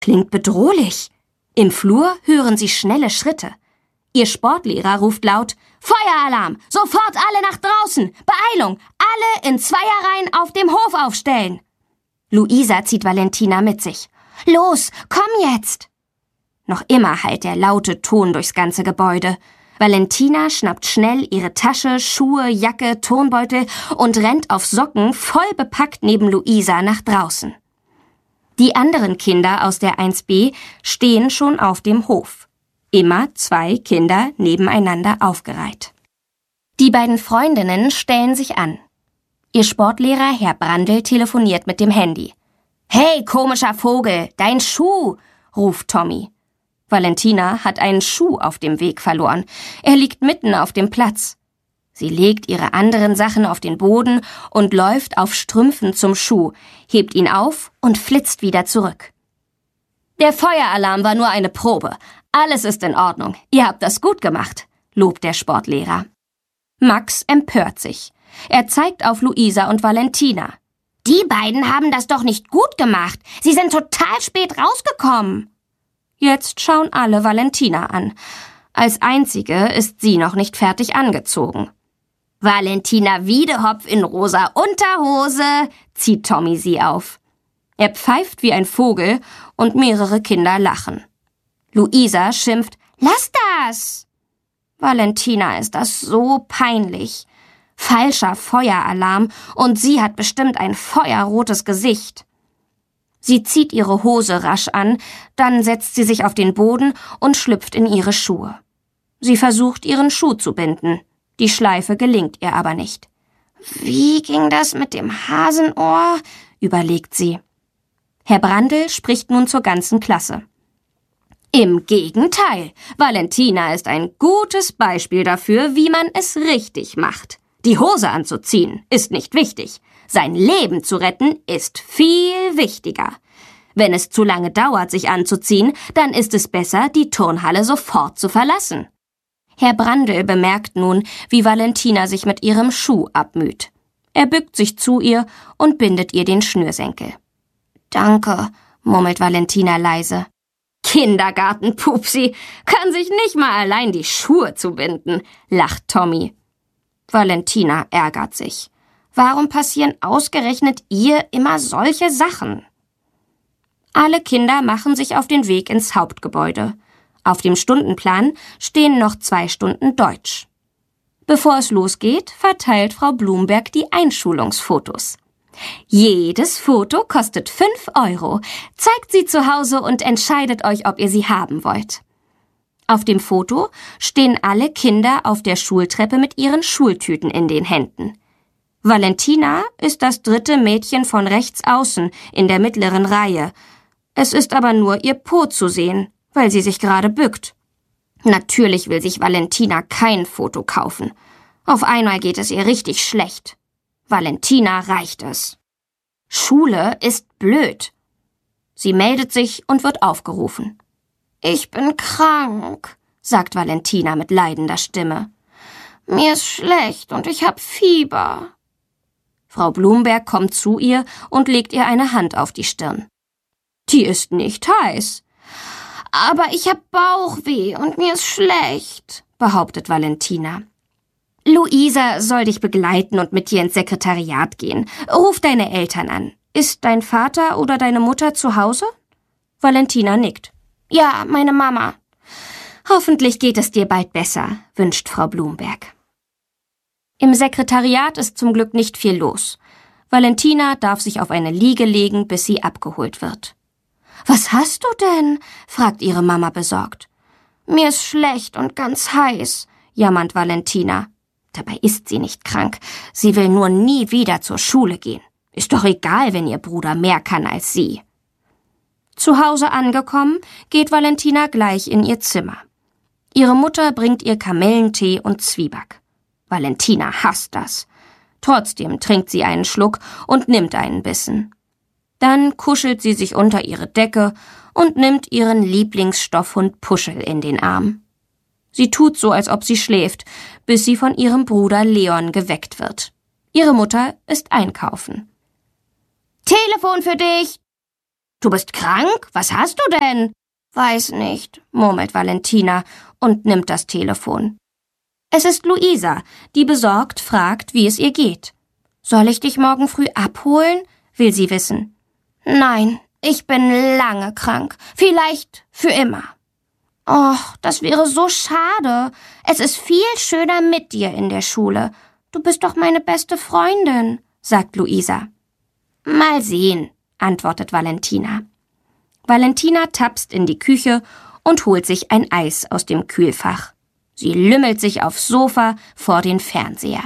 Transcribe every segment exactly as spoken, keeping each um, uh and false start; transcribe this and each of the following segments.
Klingt bedrohlich. Im Flur hören sie schnelle Schritte. Ihr Sportlehrer ruft laut: »Feueralarm! Sofort alle nach draußen! Beeilung! Alle in Zweierreihen auf dem Hof aufstellen!« Luisa zieht Valentina mit sich. »Los, komm jetzt!« Noch immer hallt der laute Ton durchs ganze Gebäude. Valentina schnappt schnell ihre Tasche, Schuhe, Jacke, Turnbeutel und rennt auf Socken voll bepackt neben Luisa nach draußen. Die anderen Kinder aus der eins B stehen schon auf dem Hof. Immer zwei Kinder nebeneinander aufgereiht. Die beiden Freundinnen stellen sich an. Ihr Sportlehrer Herr Brandl telefoniert mit dem Handy. »Hey, komischer Vogel, dein Schuh«, ruft Tommy. Valentina hat einen Schuh auf dem Weg verloren. Er liegt mitten auf dem Platz. Sie legt ihre anderen Sachen auf den Boden und läuft auf Strümpfen zum Schuh, hebt ihn auf und flitzt wieder zurück. »Der Feueralarm war nur eine Probe. Alles ist in Ordnung. Ihr habt das gut gemacht«, lobt der Sportlehrer. Max empört sich. Er zeigt auf Luisa und Valentina. »Die beiden haben das doch nicht gut gemacht. Sie sind total spät rausgekommen.« Jetzt schauen alle Valentina an. Als einzige ist sie noch nicht fertig angezogen. »Valentina Wiedehopf in rosa Unterhose«, zieht Tommy sie auf. Er pfeift wie ein Vogel und mehrere Kinder lachen. Luisa schimpft: »Lass das!« Valentina ist das so peinlich. Falscher Feueralarm und sie hat bestimmt ein feuerrotes Gesicht. Sie zieht ihre Hose rasch an, dann setzt sie sich auf den Boden und schlüpft in ihre Schuhe. Sie versucht, ihren Schuh zu binden. Die Schleife gelingt ihr aber nicht. »Wie ging das mit dem Hasenohr?«, überlegt sie. Herr Brandl spricht nun zur ganzen Klasse. »Im Gegenteil, Valentina ist ein gutes Beispiel dafür, wie man es richtig macht. Die Hose anzuziehen ist nicht wichtig. Sein Leben zu retten ist viel wichtiger. Wenn es zu lange dauert, sich anzuziehen, dann ist es besser, die Turnhalle sofort zu verlassen.« Herr Brandl bemerkt nun, wie Valentina sich mit ihrem Schuh abmüht. Er bückt sich zu ihr und bindet ihr den Schnürsenkel. »Danke«, murmelt Valentina leise. »Kindergartenpupsi, kann sich nicht mal allein die Schuhe zubinden«, lacht Tommy. Valentina ärgert sich. Warum passieren ausgerechnet ihr immer solche Sachen? Alle Kinder machen sich auf den Weg ins Hauptgebäude. Auf dem Stundenplan stehen noch zwei Stunden Deutsch. Bevor es losgeht, verteilt Frau Blumberg die Einschulungsfotos. Jedes Foto kostet fünf Euro. Zeigt sie zu Hause und entscheidet euch, ob ihr sie haben wollt. Auf dem Foto stehen alle Kinder auf der Schultreppe mit ihren Schultüten in den Händen. Valentina ist das dritte Mädchen von rechts außen in der mittleren Reihe. Es ist aber nur ihr Po zu sehen, weil sie sich gerade bückt. Natürlich will sich Valentina kein Foto kaufen. Auf einmal geht es ihr richtig schlecht. Valentina reicht es. Schule ist blöd. Sie meldet sich und wird aufgerufen. »Ich bin krank«, sagt Valentina mit leidender Stimme. »Mir ist schlecht und ich hab Fieber.« Frau Blumberg kommt zu ihr und legt ihr eine Hand auf die Stirn. »Die ist nicht heiß.« »Aber ich hab Bauchweh und mir ist schlecht«, behauptet Valentina. »Luisa soll dich begleiten und mit dir ins Sekretariat gehen. Ruf deine Eltern an. Ist dein Vater oder deine Mutter zu Hause?« Valentina nickt. »Ja, meine Mama.« »Hoffentlich geht es dir bald besser«, wünscht Frau Blumberg. Im Sekretariat ist zum Glück nicht viel los. Valentina darf sich auf eine Liege legen, bis sie abgeholt wird. »Was hast du denn?«, fragt ihre Mama besorgt. »Mir ist schlecht und ganz heiß«, jammert Valentina. Dabei ist sie nicht krank. Sie will nur nie wieder zur Schule gehen. Ist doch egal, wenn ihr Bruder mehr kann als sie. Zu Hause angekommen, geht Valentina gleich in ihr Zimmer. Ihre Mutter bringt ihr Kamillentee und Zwieback. Valentina hasst das. Trotzdem trinkt sie einen Schluck und nimmt einen Bissen. Dann kuschelt sie sich unter ihre Decke und nimmt ihren Lieblingsstoffhund Puschel in den Arm. Sie tut so, als ob sie schläft, bis sie von ihrem Bruder Leon geweckt wird. Ihre Mutter ist einkaufen. »Telefon für dich!« Du bist krank? Was hast du denn? Weiß nicht, murmelt Valentina und nimmt das Telefon. Es ist Luisa, die besorgt fragt, wie es ihr geht. Soll ich dich morgen früh abholen? Will sie wissen. Nein, ich bin lange krank. Vielleicht für immer. Och, das wäre so schade. Es ist viel schöner mit dir in der Schule. Du bist doch meine beste Freundin, sagt Luisa. Mal sehen, antwortet Valentina. Valentina tapst in die Küche und holt sich ein Eis aus dem Kühlfach. Sie lümmelt sich aufs Sofa vor den Fernseher.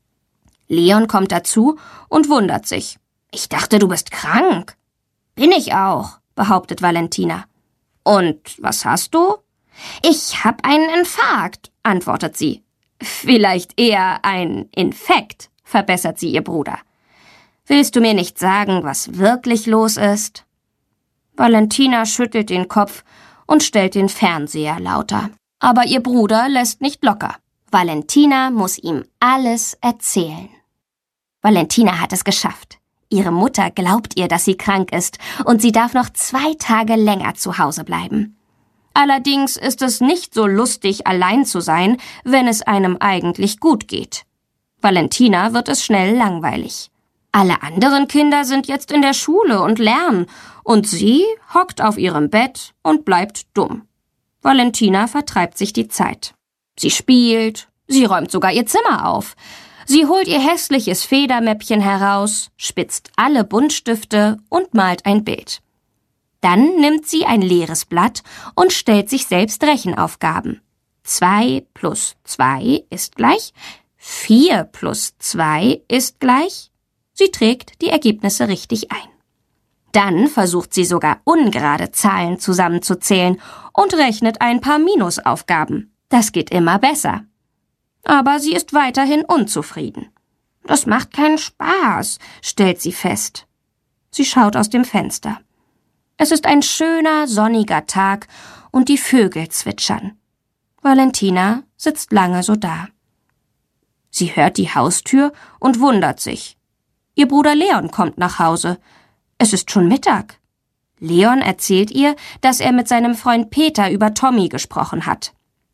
Leon kommt dazu und wundert sich. Ich dachte, du bist krank. Bin ich auch, behauptet Valentina. Und was hast du? Ich hab einen Infarkt, antwortet sie. Vielleicht eher ein Infekt, verbessert sie ihr Bruder. Willst du mir nicht sagen, was wirklich los ist? Valentina schüttelt den Kopf und stellt den Fernseher lauter. Aber ihr Bruder lässt nicht locker. Valentina muss ihm alles erzählen. Valentina hat es geschafft. Ihre Mutter glaubt ihr, dass sie krank ist und sie darf noch zwei Tage länger zu Hause bleiben. Allerdings ist es nicht so lustig, allein zu sein, wenn es einem eigentlich gut geht. Valentina wird es schnell langweilig. Alle anderen Kinder sind jetzt in der Schule und lernen, und sie hockt auf ihrem Bett und bleibt dumm. Valentina vertreibt sich die Zeit. Sie spielt, sie räumt sogar ihr Zimmer auf. Sie holt ihr hässliches Federmäppchen heraus, spitzt alle Buntstifte und malt ein Bild. Dann nimmt sie ein leeres Blatt und stellt sich selbst Rechenaufgaben. Zwei plus zwei ist gleich, vier plus zwei ist gleich. Sie trägt die Ergebnisse richtig ein. Dann versucht sie sogar ungerade Zahlen zusammenzuzählen und rechnet ein paar Minusaufgaben. Das geht immer besser. Aber sie ist weiterhin unzufrieden. Das macht keinen Spaß, stellt sie fest. Sie schaut aus dem Fenster. Es ist ein schöner, sonniger Tag und die Vögel zwitschern. Valentina sitzt lange so da. Sie hört die Haustür und wundert sich. Ihr Bruder Leon kommt nach Hause. Es ist schon Mittag. Leon erzählt ihr, dass er mit seinem Freund Peter über Tommy gesprochen hat.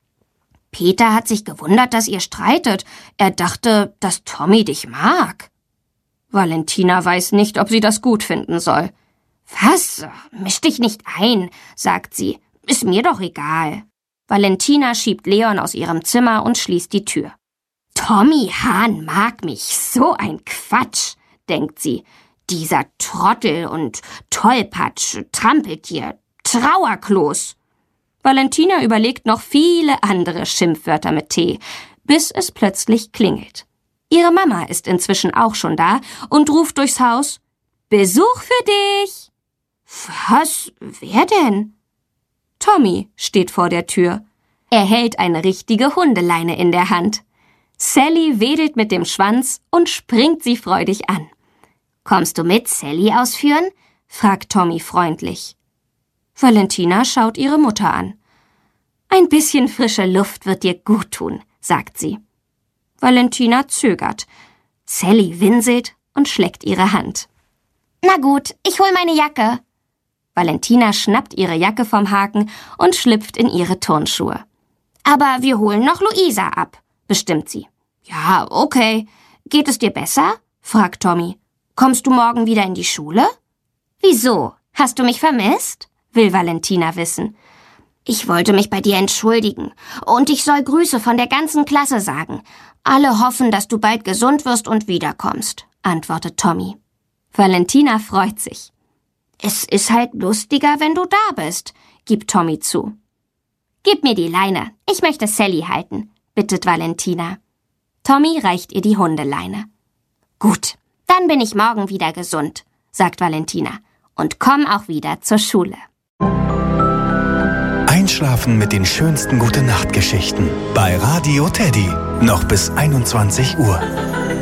Peter hat sich gewundert, dass ihr streitet. Er dachte, dass Tommy dich mag. Valentina weiß nicht, ob sie das gut finden soll. Was? Misch dich nicht ein, sagt sie. Ist mir doch egal. Valentina schiebt Leon aus ihrem Zimmer und schließt die Tür. Tommy Hahn mag mich, so ein Quatsch, denkt sie. Dieser Trottel und Tollpatsch, Trampeltier, Trauerkloß. Valentina überlegt noch viele andere Schimpfwörter mit T, bis es plötzlich klingelt. Ihre Mama ist inzwischen auch schon da und ruft durchs Haus, »Besuch für dich!« »Was? Wer denn?« Tommy steht vor der Tür. Er hält eine richtige Hundeleine in der Hand. Sally wedelt mit dem Schwanz und springt sie freudig an. »Kommst du mit, Sally ausführen?« fragt Tommy freundlich. Valentina schaut ihre Mutter an. »Ein bisschen frische Luft wird dir gut tun«, sagt sie. Valentina zögert. Sally winselt und schlägt ihre Hand. »Na gut, ich hol meine Jacke.« Valentina schnappt ihre Jacke vom Haken und schlüpft in ihre Turnschuhe. »Aber wir holen noch Luisa ab«, bestimmt sie. »Ja, okay. Geht es dir besser?« fragt Tommy. »Kommst du morgen wieder in die Schule?« »Wieso? Hast du mich vermisst?« will Valentina wissen. »Ich wollte mich bei dir entschuldigen und ich soll Grüße von der ganzen Klasse sagen. Alle hoffen, dass du bald gesund wirst und wiederkommst«, antwortet Tommy. Valentina freut sich. »Es ist halt lustiger, wenn du da bist«, gibt Tommy zu. »Gib mir die Leine, ich möchte Sally halten«, bittet Valentina. Tommy reicht ihr die Hundeleine. »Gut, dann bin ich morgen wieder gesund«, sagt Valentina, »und komm auch wieder zur Schule.« Einschlafen mit den schönsten Gute-Nacht-Geschichten bei Radio Teddy. Noch bis einundzwanzig Uhr.